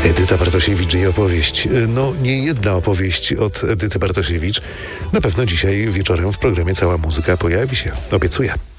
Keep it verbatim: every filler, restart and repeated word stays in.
Edyta Bartosiewicz i opowieść. No, nie jedna opowieść od Edyty Bartosiewicz. Na pewno dzisiaj wieczorem w programie Cała Muzyka pojawi się. Obiecuję.